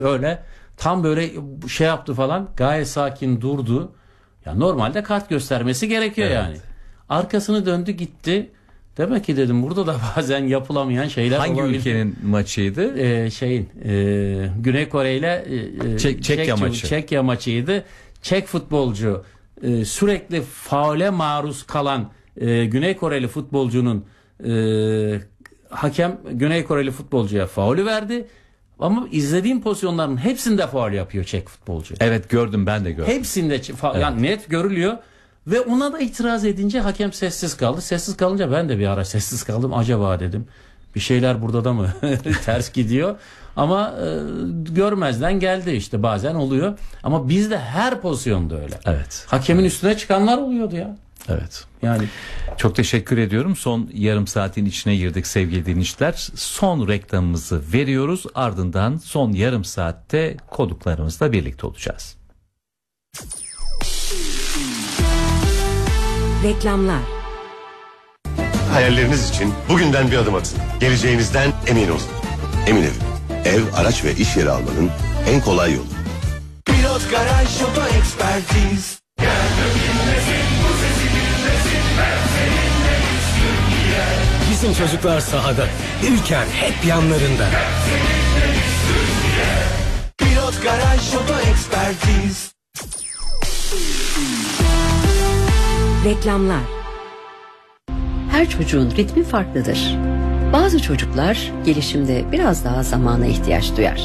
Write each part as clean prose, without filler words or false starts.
Öyle tam böyle şey yaptı falan, gayet sakin durdu. Ya normalde kart göstermesi gerekiyor Evet. yani. Arkasını döndü gitti. Demek ki dedim burada da bazen yapılamayan şeyler Hangi olabilir. ülkenin maçıydı? Güney Kore ile Çekya maçı. Çekya maçıydı. Çek futbolcu sürekli faule maruz kalan Güney Koreli futbolcunun hakem Güney Koreli futbolcuya faulü verdi. Ama izlediğim pozisyonların hepsinde faul yapıyor Çek futbolcu. Evet, gördüm, ben de gördüm. Hepsinde yani net görülüyor. Ve ona da itiraz edince hakem sessiz kaldı. Sessiz kalınca ben de bir ara sessiz kaldım. Acaba dedim bir şeyler burada da mı ters gidiyor? Ama görmezden geldi, işte bazen oluyor. Ama bizde her pozisyonda öyle. Evet. Hakemin üstüne çıkanlar oluyordu ya. Evet. Yani çok teşekkür ediyorum. Son yarım saatin içine girdik sevgili dinleyiciler. Son reklamımızı veriyoruz. Ardından son yarım saatte konuklarımızla birlikte olacağız. Reklamlar. Hayalleriniz için bugünden bir adım atın. Geleceğinizden emin olun. Emin ev, araç ve iş yeri almanın en kolay yolu. Pilot Garaj Oto Ekspertiz. Bizim çocuklar sahada, ülken hep yanlarında. Pilot Garaj Oto Ekspertiz. Reklamlar. Her çocuğun ritmi farklıdır. Bazı çocuklar gelişimde biraz daha zamana ihtiyaç duyar.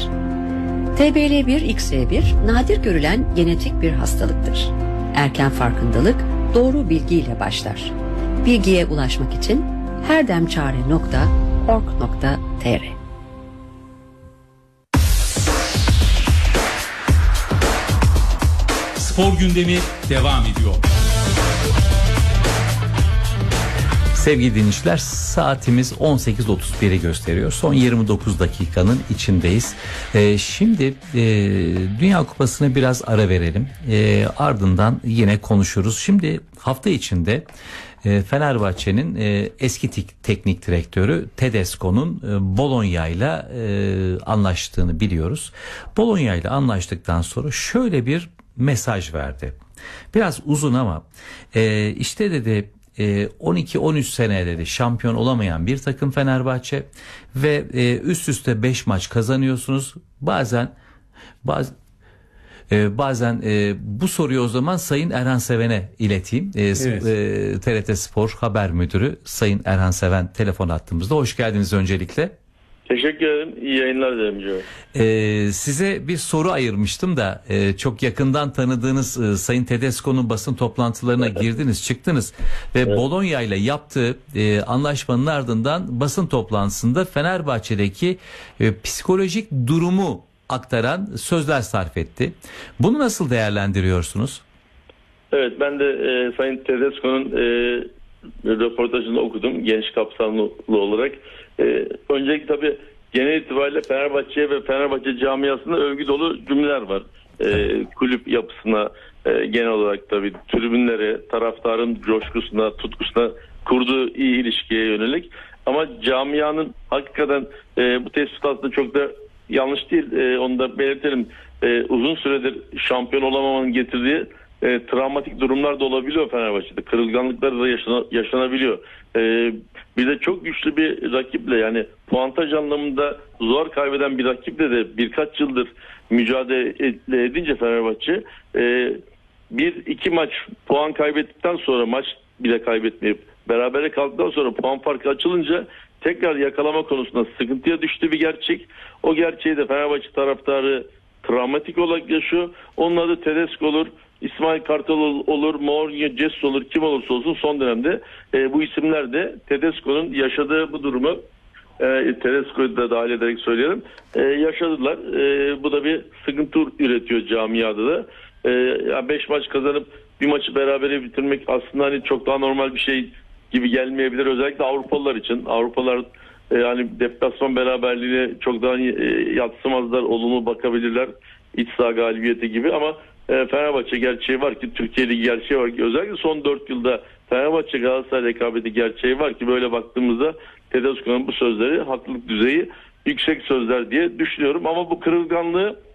TBL1-XY1 nadir görülen genetik bir hastalıktır. Erken farkındalık doğru bilgiyle başlar. Bilgiye ulaşmak için herdemçare.org.tr. Spor gündemi devam ediyor. Sevgili dinleyiciler, saatimiz 18.31'i gösteriyor. Son 29 dakikanın içindeyiz. Şimdi Dünya Kupası'na biraz ara verelim. Ardından yine konuşuruz. Şimdi hafta içinde Fenerbahçe'nin eski teknik direktörü Tedesco'nun Bologna ile anlaştığını biliyoruz. Bologna ile anlaştıktan sonra şöyle bir mesaj verdi. Biraz uzun ama işte dedi 12-13 sene dedi şampiyon olamayan bir takım Fenerbahçe ve üst üste 5 maç kazanıyorsunuz. Bazen bu soruyu o zaman Sayın Erhan Seven'e ileteyim. Evet. TRT Spor Haber Müdürü Sayın Erhan Seven telefon attığımızda. Hoş geldiniz öncelikle. Teşekkür ederim. İyi yayınlar dilerim Joe. Size bir soru ayırmıştım da çok yakından tanıdığınız Sayın Tedesco'nun basın toplantılarına girdiniz çıktınız ve evet. Bologna ile yaptığı anlaşmanın ardından basın toplantısında Fenerbahçe'deki psikolojik durumu aktaran sözler sarf etti. Bunu nasıl değerlendiriyorsunuz? Evet, ben de Sayın Tedesco'nun röportajını okudum geniş kapsamlı olarak. Öncelikle tabii genel itibariyle Fenerbahçe ve Fenerbahçe camiasında övgü dolu cümleler var. Kulüp yapısına genel olarak tabii tribünlere, taraftarın coşkusuna, tutkusuna kurduğu iyi ilişkiye yönelik. Ama camianın hakikaten bu tespit aslında çok da yanlış değil. Onu da belirtelim. Uzun süredir şampiyon olamamanın getirdiği travmatik durumlar da olabiliyor Fenerbahçe'de. Kırılganlıklar da yaşanabiliyor. Bir de çok güçlü bir rakiple, yani puantaj anlamında zor kaybeden bir rakiple de birkaç yıldır mücadele edince Fenerbahçe bir iki maç puan kaybettikten sonra, maç bile kaybetmeyip berabere kaldıktan sonra puan farkı açılınca tekrar yakalama konusunda sıkıntıya düştü bir gerçek. O gerçeği de Fenerbahçe taraftarı travmatik olarak yaşıyor. Onun adı Tedesco olur, İsmail Kartal olur, Mourinho, Jesus olur, kim olursa olsun son dönemde bu isimler de Tedesco'nun yaşadığı bu durumu Tedesco'yu da dahil ederek söyleyelim yaşadılar. Bu da bir sıkıntı üretiyor camiada da. 5 maç kazanıp bir maçı berabere bitirmek aslında hani çok daha normal bir şey gibi gelmeyebilir. Özellikle Avrupalılar için. Avrupalılar yani deplasman beraberliğine çok daha yadsımazlar, olumlu bakabilirler. İç saha galibiyeti gibi ama Fenerbahçe gerçeği var ki, Türkiye Ligi gerçeği var ki, özellikle son 4 yılda Fenerbahçe Galatasaray rekabeti gerçeği var ki böyle baktığımızda Tedesco'nun bu sözleri haklılık düzeyi yüksek sözler diye düşünüyorum. Ama bu kırılganlığı